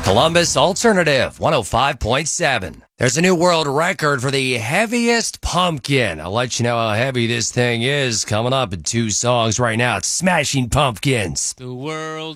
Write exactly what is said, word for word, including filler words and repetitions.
Columbus Alternative one oh five point seven. There's a new world record for the heaviest pumpkin. I'll let you know how heavy this thing is coming up in two songs right now. It's Smashing Pumpkins. The world